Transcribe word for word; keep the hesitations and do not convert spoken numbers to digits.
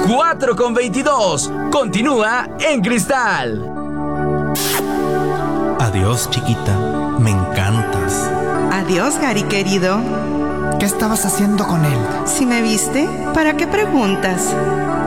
cuatro con veintidós. Continúa en Cristal. Adiós, chiquita. Me encantas. Adiós, Gary, querido. ¿Qué estabas haciendo con él? Si me viste, ¿para qué preguntas?